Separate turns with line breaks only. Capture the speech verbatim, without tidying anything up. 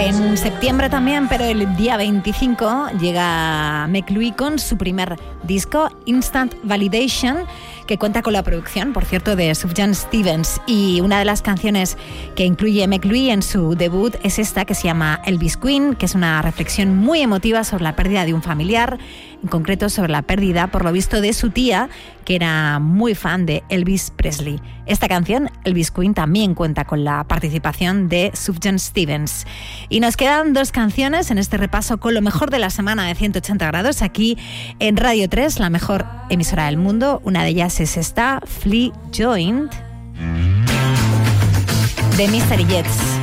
En septiembre también, pero el día veinticinco, llega McLuey con su primer disco, Instant Validation, que cuenta con la producción, por cierto, de Sufjan Stevens. Y una de las canciones que incluye McLuey en su debut es esta, que se llama Elvis Queen, que es una reflexión muy emotiva sobre la pérdida de un familiar, en concreto sobre la pérdida, por lo visto, de su tía, que era muy fan de Elvis Presley. Esta canción, Elvis Queen, también cuenta con la participación de Sufjan Stevens. Y nos quedan dos canciones en este repaso con lo mejor de la semana de ciento ochenta grados, aquí en Radio tres, la mejor emisora del mundo. Una de ellas es esta, Flea Joint, de Mystery Jets.